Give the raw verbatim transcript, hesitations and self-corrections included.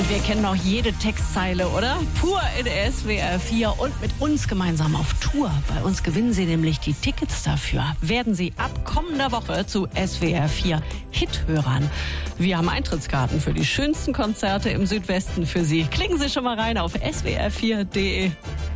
Und wir kennen auch jede Textzeile, oder? Pur in S W R vier und mit uns gemeinsam auf Tour. Bei uns gewinnen Sie nämlich die Tickets dafür. Werden Sie ab kommender Woche zu S W R vier Hithörern. Wir haben Eintrittskarten für die schönsten Konzerte im Südwesten für Sie. Klicken Sie schon mal rein auf S W R vier punkt de.